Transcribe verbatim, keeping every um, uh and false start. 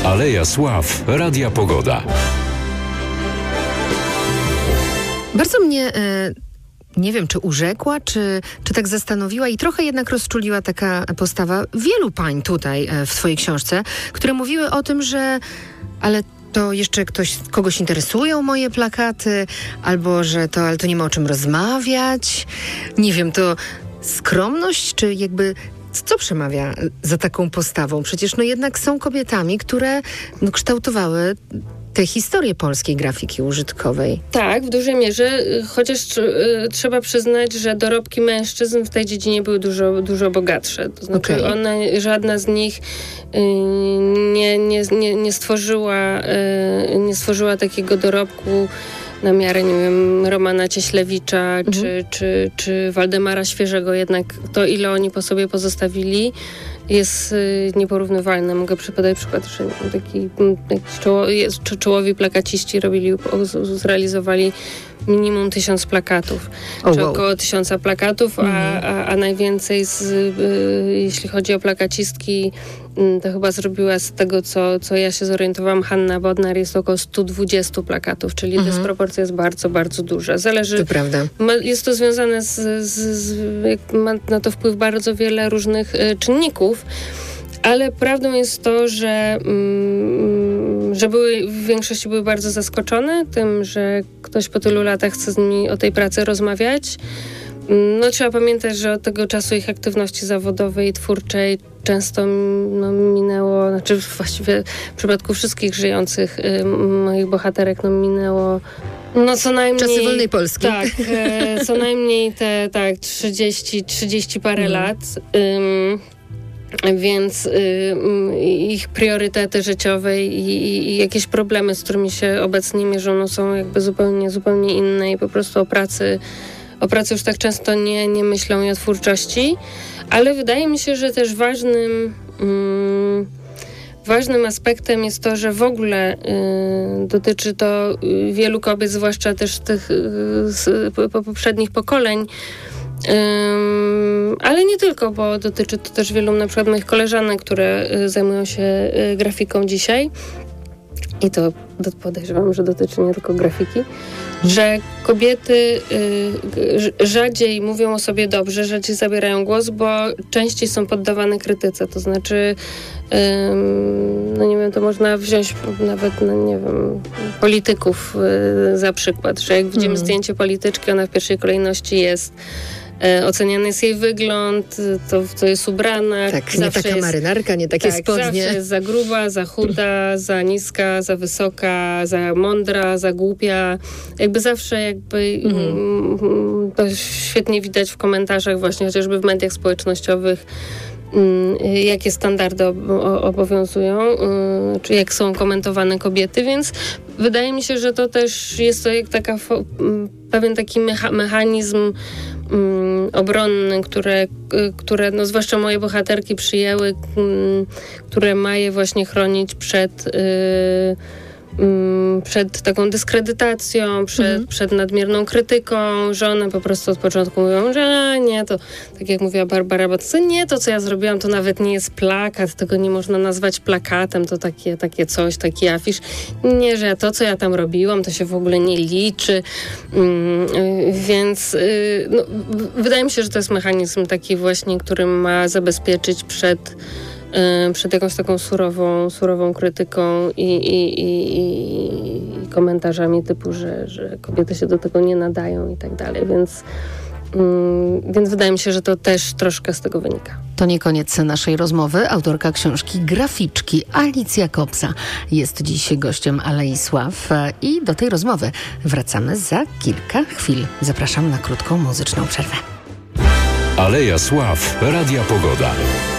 Aleja Sław Radia Pogoda. Bardzo mnie... Y- Nie wiem, czy urzekła, czy, czy tak zastanowiła i trochę jednak rozczuliła taka postawa wielu pań tutaj w swojej książce, które mówiły o tym, że ale to jeszcze ktoś, kogoś interesują moje plakaty, albo że to, ale to nie ma o czym rozmawiać. Nie wiem, to skromność, czy jakby co przemawia za taką postawą? Przecież no jednak są kobietami, które no, kształtowały tę historię polskiej grafiki użytkowej. Tak, w dużej mierze, chociaż y, trzeba przyznać, że dorobki mężczyzn w tej dziedzinie były dużo, dużo bogatsze. To znaczy okay. one, żadna z nich y, nie, nie, nie, nie, stworzyła, y, nie stworzyła takiego dorobku na miarę, nie wiem, Romana Cieślewicza mhm. czy, czy, czy Waldemara Świeżego. Jednak to, ile oni po sobie pozostawili, jest y, nieporównywalne. Mogę podać przykład, że taki, taki czoło, jest, czołowi plakaciści robili, zrealizowali minimum tysiąc plakatów, oh, czy wow. około tysiąca plakatów, mm. a, a, a najwięcej, z, y, jeśli chodzi o plakacistki, y, to chyba zrobiła z tego, co, co ja się zorientowałam, Hanna Bodnar, jest około sto dwadzieścia plakatów, czyli mm-hmm. dysproporcja jest bardzo, bardzo duża. Zależy, to prawda. Ma, jest to związane z, z, z ma na to wpływ bardzo wiele różnych y, czynników, ale prawdą jest to, że, mm, że były, w większości były bardzo zaskoczone tym, że ktoś po tylu latach chce z nimi o tej pracy rozmawiać. No, trzeba pamiętać, że od tego czasu ich aktywności zawodowej i twórczej często no, minęło, znaczy właściwie w przypadku wszystkich żyjących y, moich bohaterek no, minęło no co najmniej... Czasy wolnej Polski. Tak, e, co najmniej te tak, trzydzieści, trzydzieści parę mm. lat. Ym, Więc y, ich priorytety życiowe i, i, i jakieś problemy, z którymi się obecnie mierzą, no, są jakby zupełnie, zupełnie inne i po prostu o pracy, o pracy już tak często nie, nie myślą i o twórczości. Ale wydaje mi się, że też ważnym, mm, ważnym aspektem jest to, że w ogóle y, dotyczy to wielu kobiet, zwłaszcza też tych y, z, po, poprzednich pokoleń, Um, ale nie tylko, bo dotyczy to też wielu na przykład moich koleżanek, które y, zajmują się y, grafiką dzisiaj. I to do, podejrzewam, że dotyczy nie tylko grafiki, że kobiety y, rzadziej mówią o sobie dobrze, rzadziej zabierają głos, bo częściej są poddawane krytyce. To znaczy, y, no nie wiem, to można wziąć nawet, no nie wiem, polityków y, za przykład, że jak widzimy mm. zdjęcie polityczki, ona w pierwszej kolejności jest E, oceniany jest jej wygląd, to, to jest ubrana. Tak, nie taka jest, marynarka, nie takie tak, spodnie. Zawsze jest za gruba, za chuda, za niska, za wysoka, za mądra, za głupia. Jakby zawsze jakby mhm. mm, to świetnie widać w komentarzach właśnie, chociażby w mediach społecznościowych, jakie standardy obowiązują, czy jak są komentowane kobiety, więc wydaje mi się, że to też jest to jak taka pewien taki mecha- mechanizm um, obronny, które, które no, zwłaszcza moje bohaterki przyjęły, um, które ma je właśnie chronić przed y, przed taką dyskredytacją, przed, mhm. przed nadmierną krytyką, że one po prostu od początku mówią, że nie, to tak jak mówiła Barbara Botce, nie, to co ja zrobiłam, to nawet nie jest plakat, tego nie można nazwać plakatem, to takie, takie coś, taki afisz. Nie, że to, co ja tam robiłam, to się w ogóle nie liczy. Mm, więc y, no, wydaje mi się, że to jest mechanizm taki właśnie, który ma zabezpieczyć przed przed jakąś taką surową, surową krytyką i, i, i, i komentarzami typu, że, że kobiety się do tego nie nadają i tak dalej, więc, mm, więc wydaje mi się, że to też troszkę z tego wynika. To nie koniec naszej rozmowy. Autorka książki Graficzki Alicja Kopsa jest dziś gościem Alei Sław i do tej rozmowy wracamy za kilka chwil. Zapraszam na krótką muzyczną przerwę. Aleja Sław Radia Pogoda.